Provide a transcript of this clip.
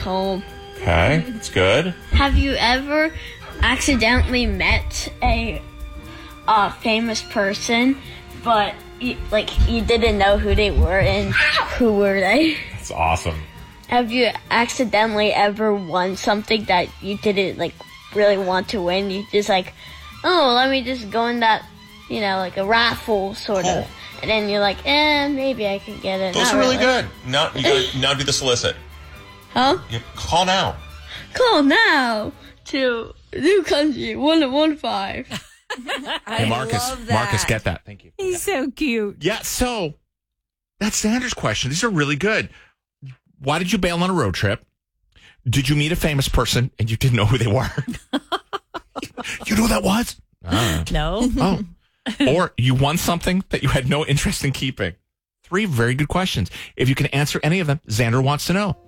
home. Okay, that's good. Have you ever accidentally met a famous person, but you didn't know who they were and who were they? That's awesome. Have you accidentally ever won something that you didn't really want to win? You just let me just go in that, like a raffle sort of. And then you're like, maybe I can get it. Those are really good. Now you gotta now do the solicit. Huh? You call now. Call now to New Country 1015. Hey, Marcus, get that. Thank you. He's so cute. Yeah, so that's Sanders' question. These are really good. Why did you bail on a road trip? Did you meet a famous person and you didn't know who they were? You know who that was? No. Oh. Or you won something that you had no interest in keeping. 3 very good questions. If you can answer any of them, Xander wants to know.